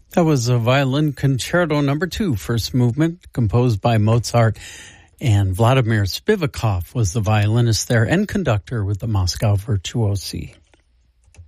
That was a Violin Concerto No. 2, first movement, composed by Mozart. And Vladimir Spivakov was the violinist there and conductor with the Moscow Virtuosi.